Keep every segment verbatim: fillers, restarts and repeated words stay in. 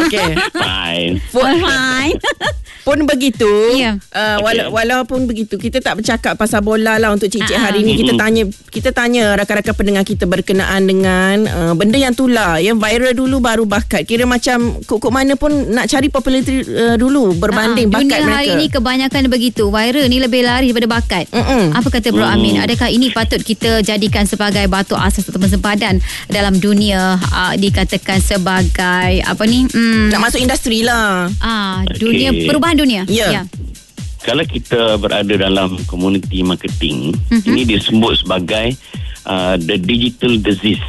Okey. Fine. Fine. Pun begitu, Ya. uh, wala- Okay. walaupun begitu, kita tak bercakap pasal bola lah untuk Cik-Cik Ah, hari ni. Kita Mm-mm. tanya kita tanya rakan-rakan pendengar kita berkenaan dengan uh, benda yang tular, yang viral dulu baru bakat. Kira macam kok-kok mana pun nak cari populariti uh, dulu berbanding Ah, bakat dunia mereka. hari ni kebanyakan begitu. Viral ni lebih lari daripada bakat. Mm-mm. Apa kata Bro Mm. Amin? Adakah ini patut kita jadikan sebagai batu asas ataupun sempadan dalam dunia uh, dikatakan sebagai apa ni? Hmm, Nak masuk industri lah. ah, Okey. dunia perubahan dunia. Ya. Kalau kita berada dalam community marketing, Mhm. ini disebut sebagai uh, the digital disease.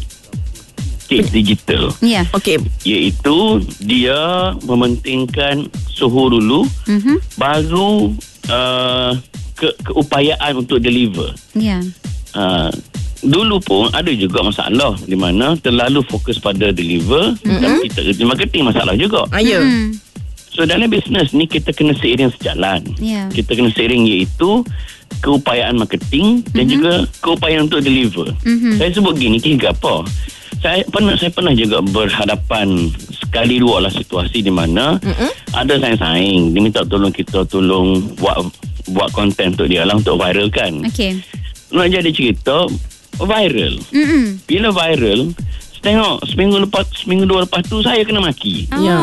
Case digital. Ya. Okey. Iaitu dia mementingkan suhu dulu, Mhm. baru uh, ke, keupayaan untuk deliver. Ya. Uh, dulu pun ada juga masalah di mana terlalu fokus pada deliver, mm-hmm. tapi kita kerja marketing masalah juga. Ayo. Hmm. So dalam bisnes ni kita kena seiring sejalan. Ya. Kita kena seiring iaitu keupayaan marketing dan Mhm. juga keupayaan untuk deliver. Mhm. Saya sebut gini, kira apa? Saya pernah saya pernah juga berhadapan sekali dua lah situasi di mana Mm-mm. ada saing-saing dia minta tolong kita tolong buat buat konten untuk dia lah, untuk viral kan. Okey. Nak jadi cerita viral. Hmm. Bila viral, tengok seminggu lepas seminggu dua lepas tu saya kena maki. Oh. Ya.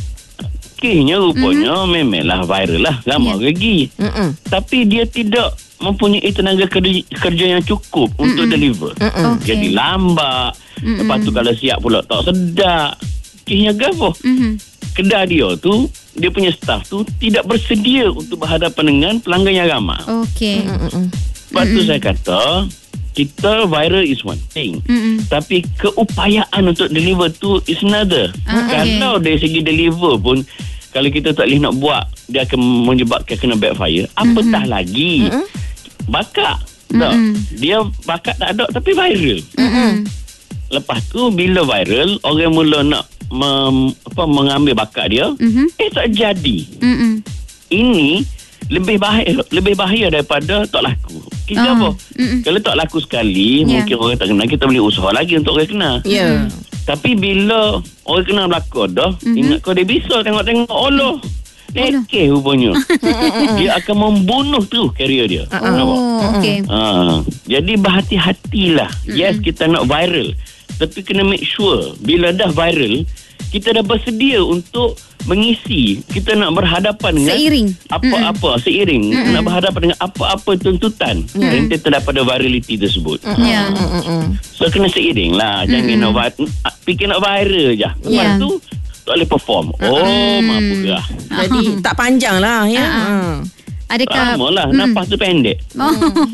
Kisahnya rupanya mm-hmm. memelah viral lah, lama Ya. lagi. Mm-mm. Tapi dia tidak mempunyai tenaga kerja, kerja yang cukup mm-hmm. untuk deliver. Mm-mm. Okey. Jadi lambat. Mm-mm. Lepas tu kalau siap pula tak sedap. Kisahnya gapo? Mhm. Kedai dia tu, dia punya staff tu tidak bersedia untuk berhadapan dengan pelanggan yang ramai. Okey. Mm-mm. Lepas tu saya kata, kita viral is one thing. Mm-mm. Tapi keupayaan untuk deliver tu is another. Ah, Kalau dari segi deliver pun, kalau kita tak boleh nak buat, dia akan menyebabkan kena backfire. Apatah Mm-mm. lagi Mm-mm. bakat. Tak? Mm-mm. Dia bakat tak ada tapi viral. Mm-mm. Lepas tu bila viral, orang mula nak mem, apa, mengambil bakat dia. Mhm. Eh tak jadi. Mm-mm. Ini lebih bahaya lebih bahaya daripada tak laku. Kita Ah, apa? mm-mm. Kalau tak laku sekali, Ya. mungkin orang tak kenal, kita boleh usaha lagi untuk orang kenal. Ya. Tapi bila orang kenal belakang dah, Mhm. ingat kau dia bisa tengok-tengok Allah. Lekeh rupanya. Dia akan membunuh tu karier dia. Nampak? Oh, okey. Ha, jadi berhati-hatilah. Yes, kita nak viral. Tapi kena make sure bila dah viral, kita dah bersedia untuk mengisi. Kita nak berhadapan dengan Seiring. apa-apa, seiring. Nak berhadapan dengan apa-apa tuntutan yang kita daripada virality tersebut. Ya. Mm-mm. So kena seiring lah. Jangan nak vi- fikir nak viral je. Lepas Ya. tu tak boleh perform. Oh, mampu gerah. Jadi tak panjang lah ya. Ah, ah. Ha. Adakah Lama lah. Mm. Nafas tu pendek. Oh.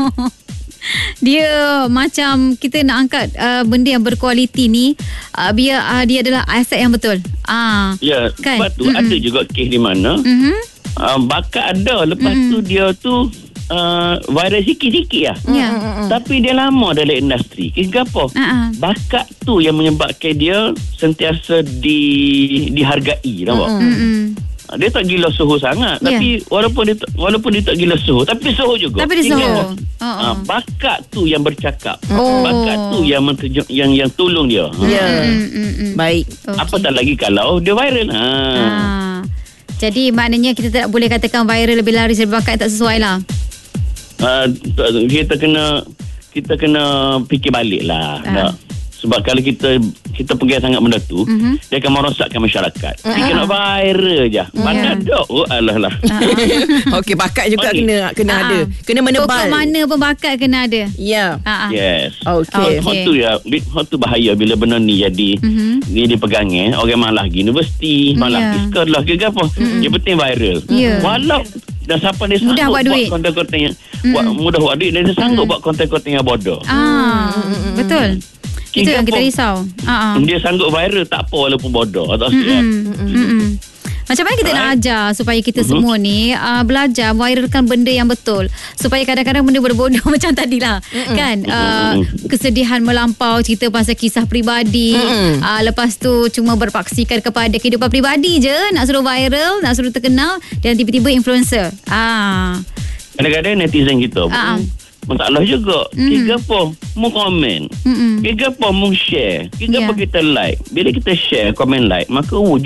Dia macam kita nak angkat uh, benda yang berkualiti ni, uh, biar uh, dia adalah aset yang betul. Ah. Ya, Kan? sebab tu Mm-mm. ada juga kes di mana Mhm. uh, bakat ada. Lepas Mm-mm. tu dia tu uh, viral sikit-sikit lah. Ya. Tapi dia lama dalam industri. Kes apa? Ah, ah. Bakat tu yang menyebabkan dia sentiasa di, dihargai. Nampak? Mm-mm. Dia tak gila suhu sangat, Ya. tapi walaupun dia walaupun dia tak gila suhu, tapi suhu juga. Tapi dia Ingat suhu. tak? Oh, Ha, oh. bakat tu yang bercakap. Oh. Bakat tu yang menterjem, yang yang tolong dia. Ha. Ya. Mm, mm, mm. Baik. Okey. Apatah lagi kalau dia viral. Ha. Ah. Jadi maknanya kita tak boleh katakan viral lebih laris daripada bakat yang tak sesuai lah. Ha, kita kena kita kena fikir balik lah. Ah. Tak? Sebab kalau kita kita pegang sangat benda tu, Mhm. dia akan merosakkan masyarakat. Fikir nak viral je. Mana ada? Oh, alah lah. Okey, bakat juga Okey. kena kena Ah. ada. Kena menebal. Pokok mana pun bakat kena ada. Ya. Ah, ah. Yes. Okey. Okey. Hot tu ya, bi- hot tu bahaya bila benda ni jadi Mhm. ni dipegang eh. Orang malah pergi universiti, malah Ya. pergi sekolah ke apa. Yang penting viral. Ya. Walau dah siapa dia Mudah sanggup buat duit. konten-konten yang buat, mudah buat duit dan dia sanggup buat konten-konten yang bodoh. Ah, betul. Itu Hingga yang kita pun- risau. Ah, ah. Dia sanggup viral tak apa walaupun bodoh. Tak siap. Mm-mm. Mm-mm. Macam mana kita nak ajar supaya kita Mhm. semua ni uh, belajar viralkan benda yang betul, supaya kadang-kadang benda bodoh macam tadilah kan, uh, kesedihan melampau, cerita pasal kisah peribadi, uh, lepas tu cuma berpaksikan kepada kehidupan peribadi je, nak suruh viral, nak suruh terkenal, dan tiba-tiba influencer. Ah, Kadang-kadang netizen kita pun Ah. masalah juga. Mm. Kira apa? Mu komen. Mm-mm. Kira apa? Mu share. Kira Ya. apa kita like. Bila kita share, komen like, maka